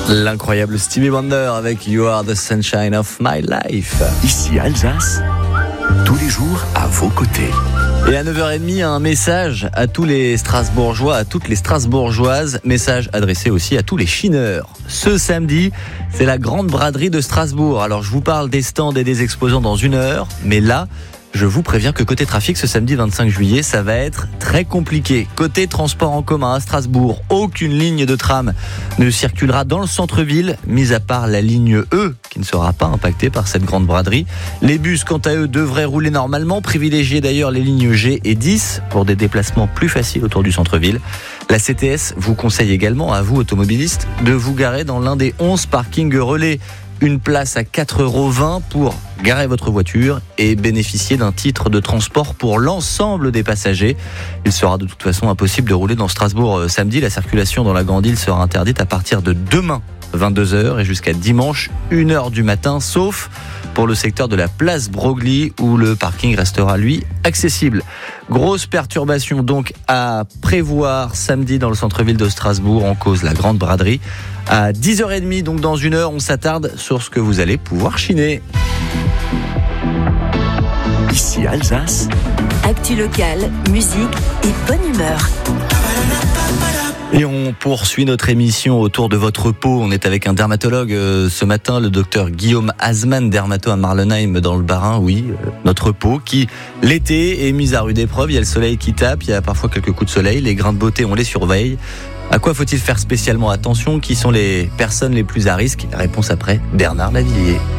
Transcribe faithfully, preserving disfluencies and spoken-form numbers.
L'incroyable Stevie Wonder avec You Are the Sunshine of My Life. Ici Alsace, tous les jours à vos côtés. Et à neuf heures trente, un message à tous les Strasbourgeois, à toutes les Strasbourgeoises, message adressé aussi à tous les chineurs. Ce samedi, c'est la grande braderie de Strasbourg. Alors je vous parle des stands et des exposants dans une heure, mais là, je vous préviens que côté trafic, ce samedi vingt-cinq juillet, ça va être très compliqué. Côté transport en commun à Strasbourg, aucune ligne de tram ne circulera dans le centre-ville, mis à part la ligne E, qui ne sera pas impactée par cette grande braderie. Les bus, quant à eux, devraient rouler normalement, privilégier d'ailleurs les lignes G et dix pour des déplacements plus faciles autour du centre-ville. La C T S vous conseille également, à vous automobilistes, de vous garer dans l'un des onze parkings relais. Une place à quatre euros vingt pour garer votre voiture et bénéficier d'un titre de transport pour l'ensemble des passagers. Il sera de toute façon impossible de rouler dans Strasbourg samedi. La circulation dans la Grande Île sera interdite à partir de demain, vingt-deux heures, et jusqu'à dimanche, une heure du matin, sauf pour le secteur de la place Broglie où le parking restera, lui, accessible. Grosse perturbation donc à prévoir samedi dans le centre-ville de Strasbourg, en cause la grande braderie. À dix heures trente, donc dans une heure, on s'attarde sur ce que vous allez pouvoir chiner. Ici Alsace, actu locale, musique et bonne humeur. Et on poursuit notre émission autour de votre peau. On est avec un dermatologue euh, ce matin, le docteur Guillaume Hazman, dermato à Marlenheim dans le Bas-Rhin. Oui, euh, notre peau qui, l'été, est mise à rude épreuve. Il y a le soleil qui tape, il y a parfois quelques coups de soleil. Les grains de beauté, on les surveille. À quoi faut-il faire spécialement attention? Qui sont les personnes les plus à risque? Réponse après Bernard Lavillier.